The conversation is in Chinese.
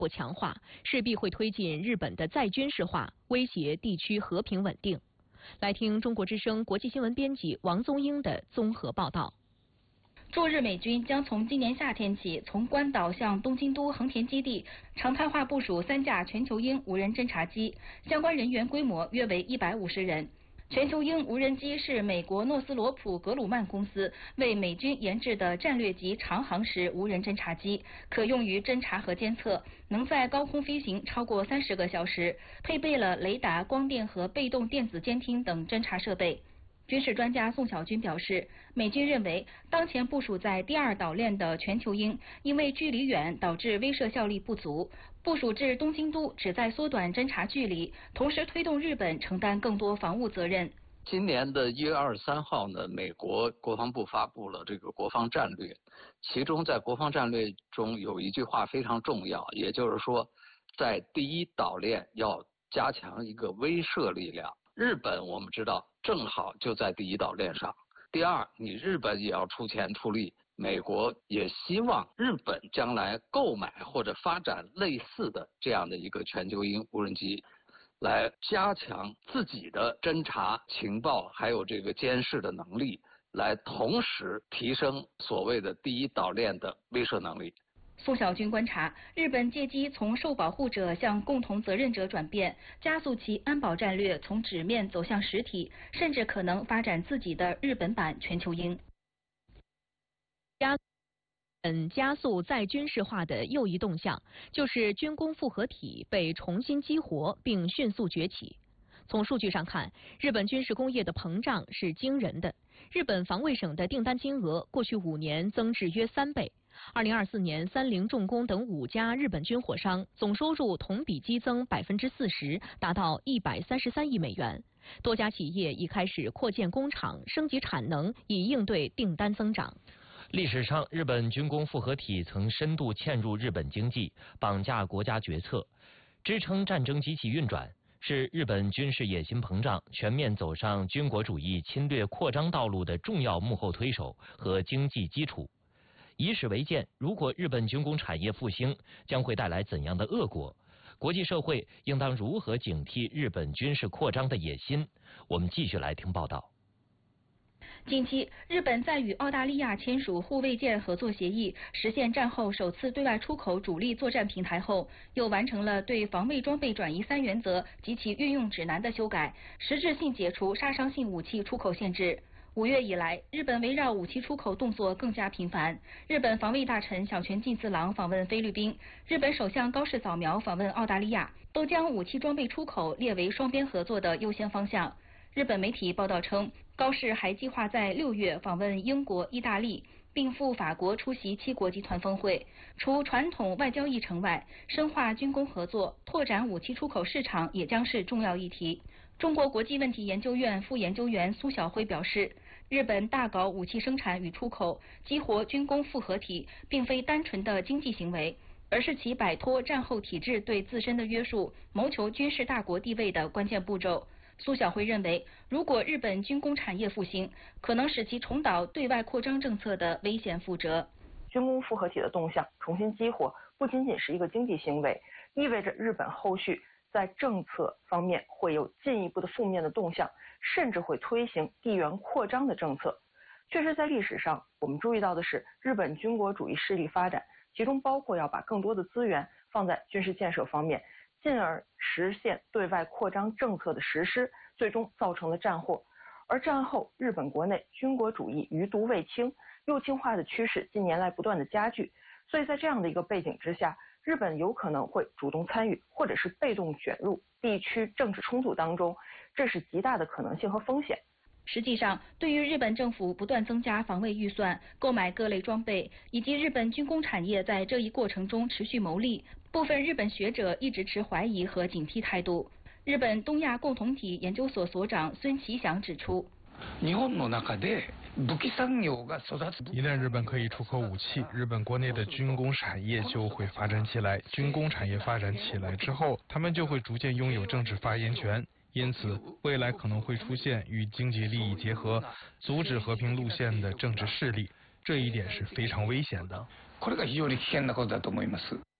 不强化，势必会推进日本的再军事化，威胁地区和平稳定。来听中国之声国际新闻编辑王宗英的综合报道。 驻日美军将从今年夏天起，从关岛向东京都横田基地常态化部署3架全球鹰无人侦察机，相关人员规模约为150人。全球鹰无人机是美国诺斯罗普格鲁曼公司为美军研制的战略级长航时无人侦察机，可用于侦察和监测，能在高空飞行超过30个小时，配备了雷达、光电和被动电子监听等侦察设备。军事专家宋小军表示，美军认为当前部署在第2岛链的全球鹰因为距离远导致威慑效力不足，部署至东京都旨在缩短侦察距离，同时推动日本承担更多防务责任。 今年的1月23号呢，美国国防部发布了这个国防战略，其中在国防战略中有一句话非常重要，也就是说，在第1岛链要加强一个威慑力量。日本我们知道正好就在第1岛链上。第二，你日本也要出钱出力，美国也希望日本将来购买或者发展类似的这样的一个全球鹰无人机，来加强自己的侦察情报还有这个监视的能力，来同时提升所谓的第1岛链的威慑能力。 宋小军观察，日本借机从受保护者向共同责任者转变，加速其安保战略从纸面走向实体，甚至可能发展自己的日本版全球鹰。 加速再军事化的又一动向，就是军工复合体被重新激活并迅速崛起。从数据上看，日本军事工业的膨胀是惊人的。日本防卫省的订单金额过去5年增至约3倍。2024年，三菱重工等5家日本军火商总收入同比激增40%，达到133亿美元。多家企业已开始扩建工厂、升级产能，以应对订单增长。 历史上，日本军工复合体曾深度嵌入日本经济，绑架国家决策，支撑战争机器运转，是日本军事野心膨胀、全面走上军国主义侵略扩张道路的重要幕后推手和经济基础。以史为鉴，如果日本军工产业复兴，将会带来怎样的恶果？国际社会应当如何警惕日本军事扩张的野心？我们继续来听报道。 近期，日本在与澳大利亚签署护卫舰合作协议，实现战后首次对外出口主力作战平台后，又完成了对防卫装备转移3原则及其运用指南的修改，实质性解除杀伤性武器出口限制。5月以来，日本围绕武器出口动作更加频繁。日本防卫大臣小泉进次郎访问菲律宾，日本首相高市早苗访问澳大利亚，都将武器装备出口列为双边合作的优先方向。日本媒体报道称，高市还计划在6月访问英国、意大利，并赴法国出席7国集团峰会。除传统外交议程外，深化军工合作、拓展武器出口市场也将是重要议题。中国国际问题研究院副研究员苏晓辉表示，日本大搞武器生产与出口，激活军工复合体，并非单纯的经济行为，而是其摆脱战后体制对自身的约束，谋求军事大国地位的关键步骤。苏晓辉认为，如果日本军工产业复兴，可能使其重蹈对外扩张政策的危险覆辙。 军工复合体的动向重新激活，不仅仅是一个经济行为，意味着日本后续在政策方面会有进一步的负面的动向，甚至会推行地缘扩张的政策。确实，在历史上，我们注意到的是，日本军国主义势力发展，其中包括要把更多的资源放在军事建设方面，进而实现对外扩张政策的实施，最终造成了战祸。而战后，日本国内军国主义余毒未清，右倾化的趋势近年来不断的加剧，所以在这样的一个背景之下，日本有可能会主动参与，或者是被动卷入地区政治冲突当中，这是极大的可能性和风险。 实际上，对于日本政府不断增加防卫预算、购买各类装备，以及日本军工产业在这一过程中持续牟利，部分日本学者一直持怀疑和警惕态度。日本东亚共同体研究所所长孙其祥指出， 一旦日本可以出口武器，日本国内的军工产业就会发展起来。军工产业发展起来之后，他们就会逐渐拥有政治发言权。因此，未来可能会出现与经济利益结合、阻止和平路线的政治势力，这一点是非常危险的。